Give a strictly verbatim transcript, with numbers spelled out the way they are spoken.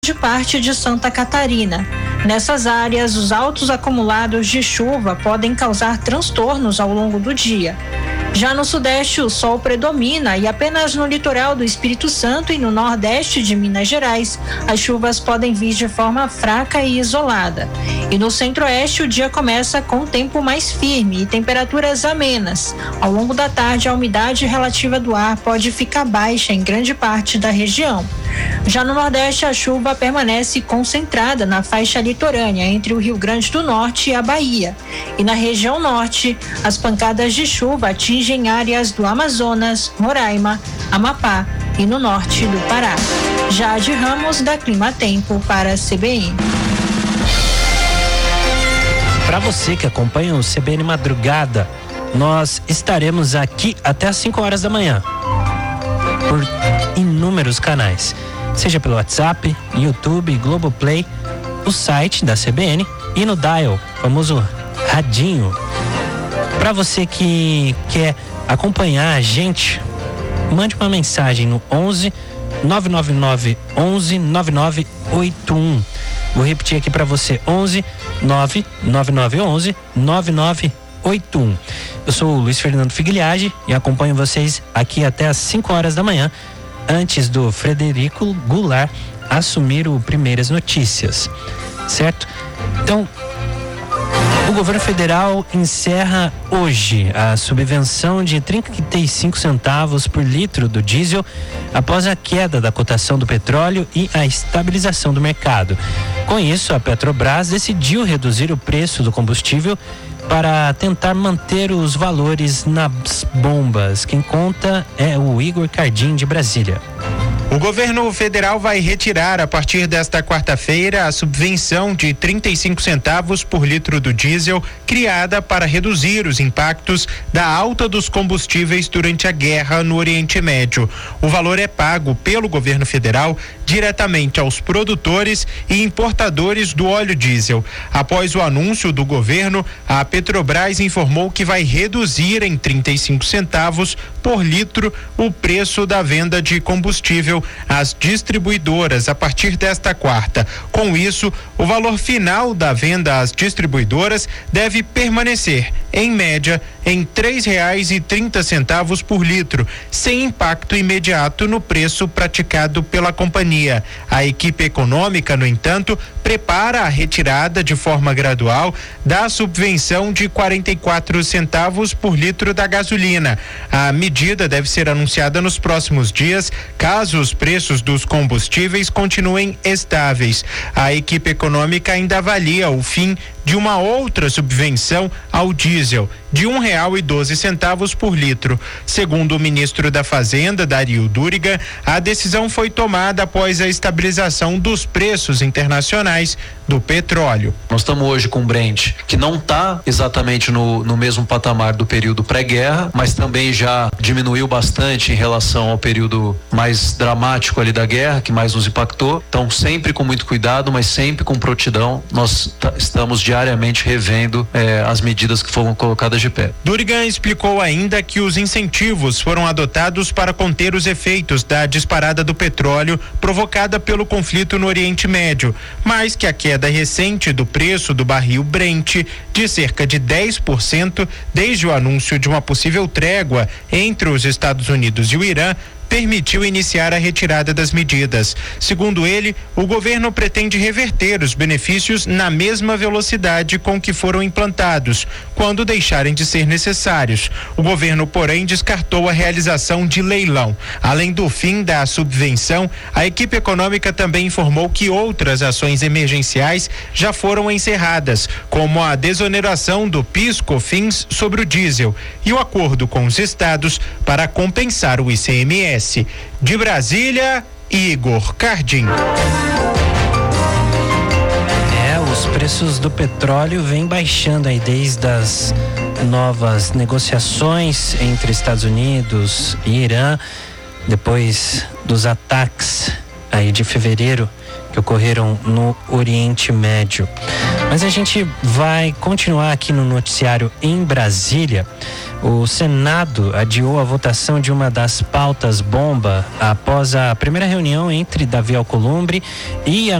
de parte de Santa Catarina. Nessas áreas, os altos acumulados de chuva podem causar transtornos ao longo do dia. Já no sudeste, o sol predomina e apenas no litoral do Espírito Santo e no nordeste de Minas Gerais, as chuvas podem vir de forma fraca e isolada. E no centro-oeste, o dia começa com tempo mais firme e temperaturas amenas. Ao longo da tarde, a umidade relativa do ar pode ficar baixa em grande parte da região. Já no Nordeste, a chuva permanece concentrada na faixa litorânea entre o Rio Grande do Norte e a Bahia. E na região Norte, as pancadas de chuva atingem áreas do Amazonas, Roraima, Amapá e no norte do Pará. Jade Ramos, da Clima Tempo, para a C B N. Para você que acompanha o C B N Madrugada, nós estaremos aqui até às cinco horas da manhã. Por inúmeros canais, seja pelo WhatsApp, YouTube, Globoplay, o site da C B N e no dial, famoso radinho. Para você que quer acompanhar a gente, mande uma mensagem no onze nove nove nove onze nove nove oito um. Vou repetir aqui para você: onze nove nove nove onze nove nove oito um. Eu sou o Luiz Fernando Figliage e acompanho vocês aqui até às cinco horas da manhã, antes do Frederico Goulart assumir o Primeiras Notícias, certo? Então, o governo federal encerra hoje a subvenção de trinta e cinco centavos por litro do diesel após a queda da cotação do petróleo e a estabilização do mercado. Com isso, a Petrobras decidiu reduzir o preço do combustível para tentar manter os valores nas bombas. Quem conta é o Igor Cardim, de Brasília. O governo federal vai retirar, a partir desta quarta-feira, a subvenção de trinta e cinco centavos por litro do diesel, criada para reduzir os impactos da alta dos combustíveis durante a guerra no Oriente Médio. O valor é pago pelo governo federal diretamente aos produtores e importadores do óleo diesel. Após o anúncio do governo, a Petrobras informou que vai reduzir em trinta e cinco centavos por litro o preço da venda de combustível às distribuidoras a partir desta quarta. Com isso, o valor final da venda às distribuidoras deve permanecer, em média, em três reais e trinta centavos por litro, sem impacto imediato no preço praticado pela companhia. A equipe econômica, no entanto, prepara a retirada de forma gradual da subvenção de quarenta e quatro centavos por litro da gasolina. A medida deve ser anunciada nos próximos dias, caso os preços dos combustíveis continuem estáveis. A equipe econômica ainda avalia o fim de uma outra subvenção ao diesel, de um real e doze centavos por litro. Segundo o ministro da Fazenda, Dario Duriga, a decisão foi tomada após a estabilização dos preços internacionais do petróleo. Nós estamos hoje com o Brent, que não está exatamente no, no mesmo patamar do período pré-guerra, mas também já diminuiu bastante em relação ao período mais dramático ali da guerra, que mais nos impactou. Então, sempre com muito cuidado, mas sempre com prontidão, nós t- estamos diariamente revendo eh, as medidas que foram colocadas de pé. Durigan explicou ainda que os incentivos foram adotados para conter os efeitos da disparada do petróleo provocada pelo conflito no Oriente Médio, mas que a queda recente do preço do barril Brent, de cerca de dez por cento desde o anúncio de uma possível trégua entre os Estados Unidos e o Irã, permitiu iniciar a retirada das medidas. Segundo ele, o governo pretende reverter os benefícios na mesma velocidade com que foram implantados, quando deixarem de ser necessários. O governo, porém, descartou a realização de leilão. Além do fim da subvenção, a equipe econômica também informou que outras ações emergenciais já foram encerradas, como a desoneração do PIS/COFINS sobre o diesel e o acordo com os estados para compensar o I C M S. De Brasília, Igor Cardim. É, os preços do petróleo vêm baixando aí desde as novas negociações entre Estados Unidos e Irã, depois dos ataques aí de fevereiro que ocorreram no Oriente Médio. Mas a gente vai continuar aqui no noticiário em Brasília. O Senado adiou a votação de uma das pautas bomba após a primeira reunião entre Davi Alcolumbre e a